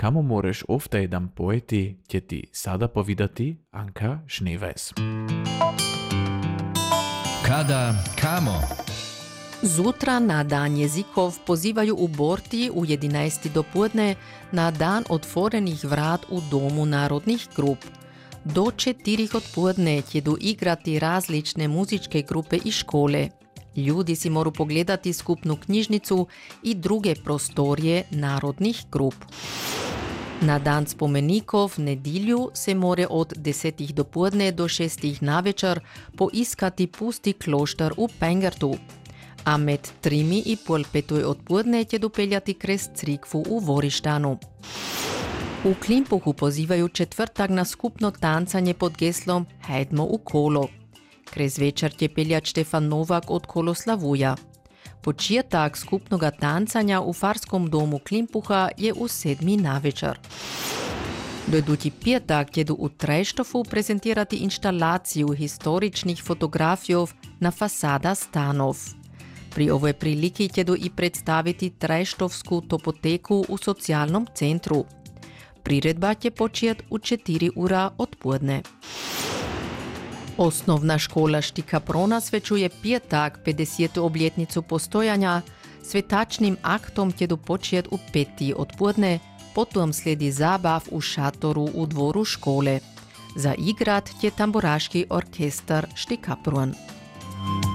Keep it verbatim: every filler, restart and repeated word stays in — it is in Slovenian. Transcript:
kamo moreš ovtaj dam pojeti, će ti sada povidati Anka Schneeweis. Kada, kamo? Zutra na Dan jezikov pozivaju u Borti u jedanaest dopodne na Dan otvorenih vrat u Domu narodnih grup. Do četirih odpodne ćedu igrati različne muzičke grupe i škole. Ljudi si moru pogledati skupnu knjižnicu i druge prostorije narodnih grup. Na Dan spomenikov nedilju se more od desetih dopodne do šestih navečer poiskati pusti kloštar u Pengertu. A med trimi i pol petoj odpodne će dopeljati kres crikvu u Vorištanu. U Klimpuhu pozivaju četvrtak na skupno tancanje pod geslom Hajdmo u kolo. Kres večer će peljat Štefan Novak od Koloslavuja. Početak skupnoga tancanja u Farskom domu Klimpuha je u sedmi navečer. Doduti petak ćedu u Trejštofu prezentirati instalaciju historičnih fotografijov na fasada stanov. Pri ovoj priliki ćedu i predstaviti Trejštovsku topoteku u socijalnom centru. Priredba će počet u četiri ura odpodne. Osnovna škola Štikaprona svečuje petak pedesetu obljetnicu postojanja, svetačnim aktom ćedu počet u peti odpodne, potom slijedi zabav u šatoru u dvoru škole. Za igrat će tamburaški orkestar Štikapron.